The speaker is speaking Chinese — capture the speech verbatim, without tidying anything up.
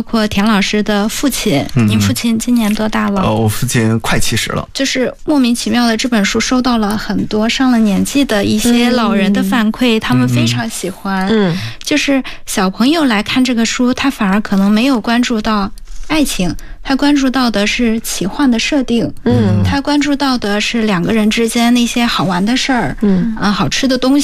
括田老师的父亲。嗯、您父亲今年多大了？ 呃，我父亲快七十了。 就是莫名其妙的这本书收到了很多上了年纪的一些老人的反馈，嗯、他们非常喜欢。嗯，就是小朋友来看这个书，他反而可能没有关注到爱情，他关注到的是奇幻的设定，嗯，他关注到的是两个人之间那些好玩的事儿，嗯，啊，好吃的东西。